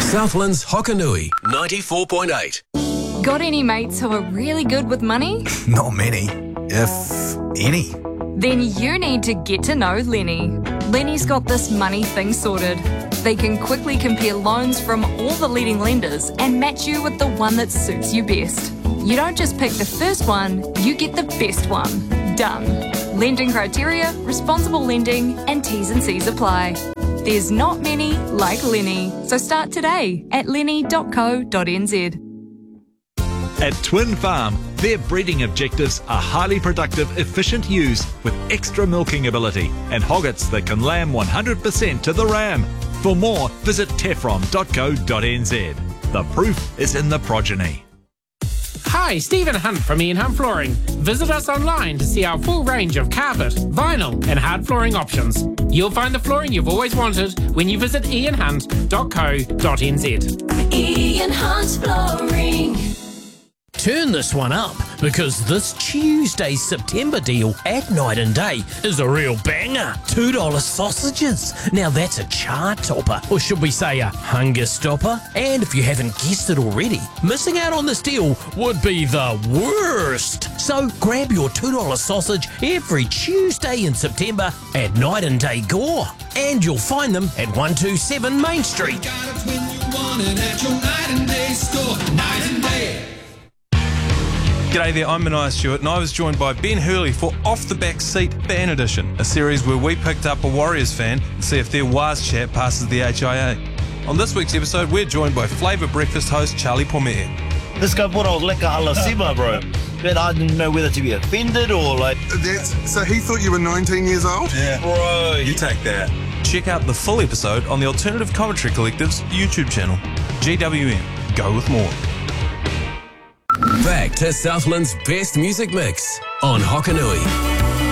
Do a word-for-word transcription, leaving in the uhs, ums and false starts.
Southland's Hokanui, ninety-four point eight. Got any mates who are really good with money? Not many, if any. Then you need to get to know Lenny. Lenny's got this money thing sorted. They can quickly compare loans from all the leading lenders and match you with the one that suits you best. You don't just pick the first one, you get the best one. Done. Lending criteria, responsible lending, and T's and C's apply. There's not many like Lenny, so start today at lenny dot co dot n z. At Twin Farm, their breeding objectives are highly productive, efficient ewes with extra milking ability and hoggets that can lamb one hundred percent to the ram. For more, visit tefrom dot co dot n z. The proof is in the progeny. Hi, Stephen Hunt from Ian Hunt Flooring. Visit us online to see our full range of carpet, vinyl and hard flooring options. You'll find the flooring you've always wanted when you visit ian hunt dot co dot n z. Ian Hunt Flooring. Turn this one up, because this Tuesday's September deal at Night and Day is a real banger. two dollar sausages. Now that's a chart topper, or should we say a hunger stopper? And if you haven't guessed it already, missing out on this deal would be the worst. So grab your two dollar sausage every Tuesday in September at Night and Day Gore. And you'll find them at one two seven Main Street. G'day there, I'm Mania Stewart and I was joined by Ben Hurley for Off the Back Seat Fan Edition, a series where we picked up a Warriors fan and see if their Waz chat passes the H I A. On this week's episode, we're joined by Flavour Breakfast host Charlie Pomea. This guy brought out lekker ala sima, bro. But I didn't know whether to be offended or like... That's, so he thought you were nineteen years old? Yeah. Bro, you take that. Check out the full episode on the Alternative Commentary Collective's YouTube channel. G W M, go with more. Back to Southland's best music mix on Hokanui.